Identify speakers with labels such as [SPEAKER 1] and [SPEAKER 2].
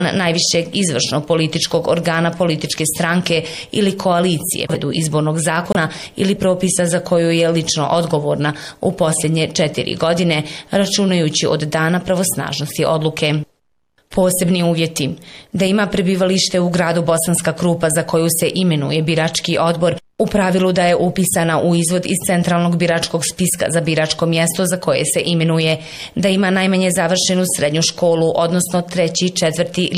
[SPEAKER 1] najvišeg izvršnog političkog organa političke stranke ili koalicije, izbornog zakona ili propisa za koju je lično odgovorna u posljednje 4 godine, računajući od dana pravosnažnosti odluke. Posebni uvjeti: da ima prebivalište u gradu Bosanska Krupa za koju se imenuje birački odbor, u pravilu da je upisana u izvod iz centralnog biračkog spiska za biračko mjesto za koje se imenuje, da ima najmanje završenu srednju školu, odnosno 3., 4.